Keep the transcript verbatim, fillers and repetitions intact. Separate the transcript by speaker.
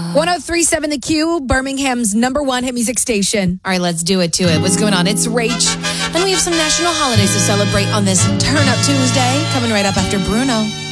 Speaker 1: ten thirty-seven The Q, Birmingham's number one hit music station.
Speaker 2: All right, let's do it to it. What's going on? It's Rach, and we have some national holidays to celebrate on this Turn Up Tuesday, coming right up after Bruno.